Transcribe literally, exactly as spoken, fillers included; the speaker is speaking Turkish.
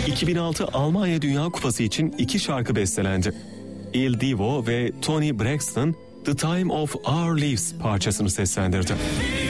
iki bin altı Almanya Dünya Kupası için iki şarkı bestelendi. Il Divo ve Toni Braxton The Time of Our Lives parçasını seslendirdi.